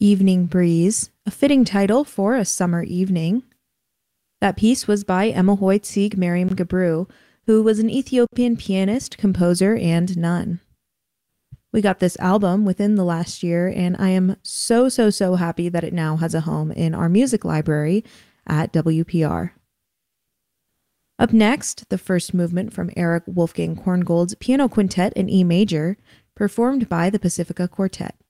Evening Breeze, a fitting title for a summer evening. That piece was by Emelhoit Sieg Miriam Gabru, who was an Ethiopian pianist, composer, and nun. We got this album within the last year, and I am so happy that it now has a home in our music library at WPR. Up next, the first movement from Erich Wolfgang Korngold's Piano Quintet in E major, performed by the Pacifica Quartet.